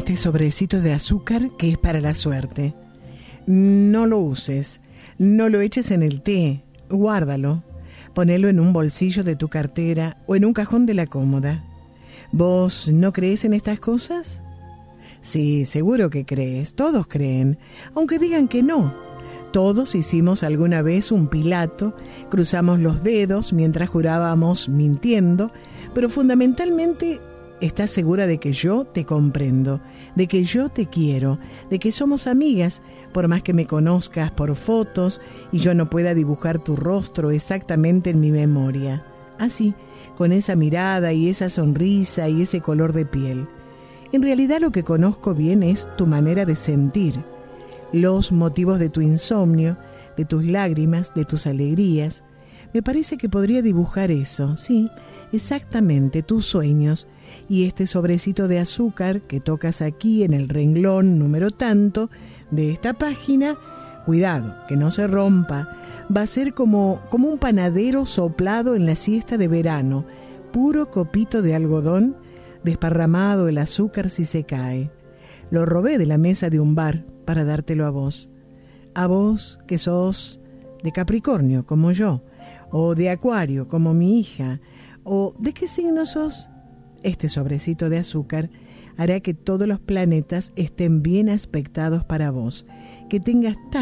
este sobrecito de azúcar que es para la suerte. No lo uses, no lo eches en el té, guárdalo, ponelo en un bolsillo de tu cartera o en un cajón de la cómoda. ¿Vos no crees en estas cosas? Sí, seguro que crees, todos creen, aunque digan que no. Todos hicimos alguna vez un Pilato, cruzamos los dedos mientras jurábamos mintiendo, pero fundamentalmente estás segura de que yo te comprendo, de que yo te quiero, de que somos amigas, por más que me conozcas por fotos y yo no pueda dibujar tu rostro exactamente en mi memoria. Así, con esa mirada y esa sonrisa y ese color de piel. En realidad lo que conozco bien es tu manera de sentir, los motivos de tu insomnio, de tus lágrimas, de tus alegrías. Me parece que podría dibujar eso, sí, exactamente, tus sueños. Y este sobrecito de azúcar que tocas aquí en el renglón número tanto de esta página, cuidado, que no se rompa, va a ser como un panadero soplado en la siesta de verano, puro copito de algodón, desparramado el azúcar si se cae. Lo robé de la mesa de un bar para dártelo a vos que sos de Capricornio como yo, o de Acuario como mi hija, o ¿de qué signo sos? Este sobrecito de azúcar hará que todos los planetas estén bien aspectados para vos, que tengas